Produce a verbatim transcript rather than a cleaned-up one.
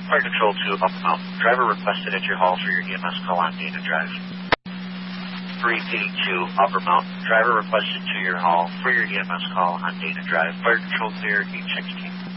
Fire Control to Upper Mountain. Driver requested at your hall for your E M S call on Dana Drive. Repeating to Upper Mountain. Driver requested to your hall for your E M S call on Dana Drive. Fire Control clear, eight sixteen.